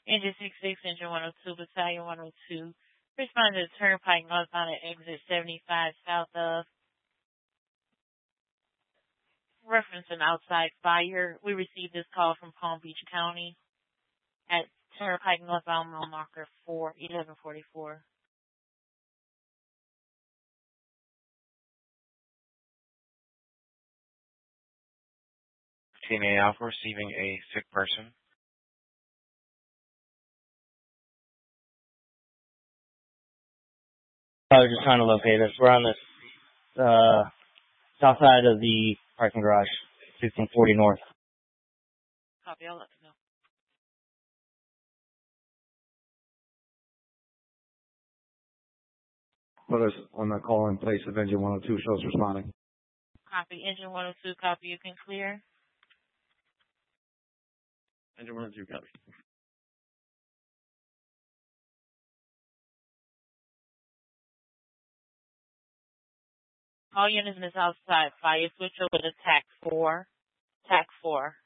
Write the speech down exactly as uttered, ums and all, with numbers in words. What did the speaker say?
Engine sixty-six, Engine one oh two, Battalion one oh two. Respond to the Turnpike northbound at exit seventy-five south of. Reference an outside fire. We received this call from Palm Beach County at Turnpike northbound mile marker four eleven forty-four. Team A Alpha receiving a sick person. I was just trying to locate us. We're on the uh, south side of the parking garage, sixteen forty north. Copy, I'll let you know. Put us on the call in place of Engine one oh two, shows responding. Copy, Engine one oh two, copy, you can clear. Engine one oh two, copy. All units in this outside fire, switch over to TAC four. TAC four.